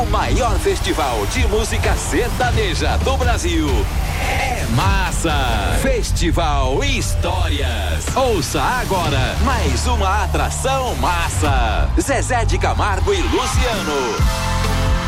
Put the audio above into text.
maior festival de música sertaneja do Brasil é massa. Festival Histórias. Ouça agora mais uma atração massa. Zezé de Camargo e Luciano.